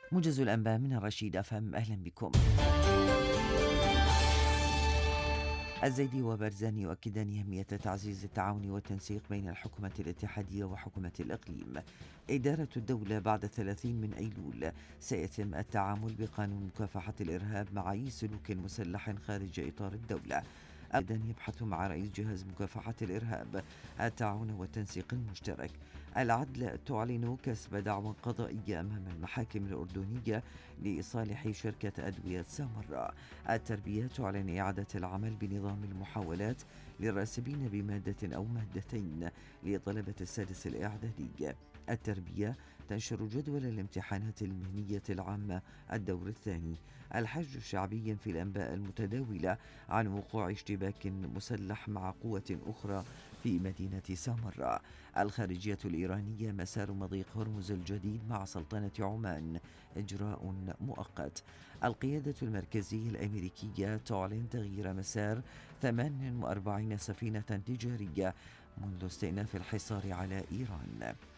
موجز الأنباء من الرشيد أفهم، أهلا بكم. الزيدي وبرزان يؤكدان أهمية تعزيز التعاون والتنسيق بين الحكومة الاتحادية وحكومة الإقليم. إدارة الدولة بعد 30 من أيلول سيتم التعامل بقانون مكافحة الإرهاب مع أي سلوك مسلح خارج إطار الدولة. أيضا يبحث مع رئيس جهاز مكافحة الإرهاب التعاون والتنسيق المشترك. العدل تعلن كسب دعوى قضائية أمام المحاكم الأردنية لصالح شركة أدوية سامراء. التربية تعلن إعادة العمل بنظام المحاولات للراسبين بمادة أو مادتين لطلبة السادس الإعدادي. التربية تنشر جدول الامتحانات المهنية العامة الدور الثاني. الحشد الشعبي في الأنباء المتداولة عن وقوع اشتباك مسلح مع قوة أخرى في مدينة سامراء. الخارجية الإيرانية: مسار مضيق هرمز الجديد مع سلطنة عمان إجراء مؤقت. القيادة المركزية الأمريكية تعلن تغيير مسار 48 سفينة تجارية منذ استئناف الحصار على إيران.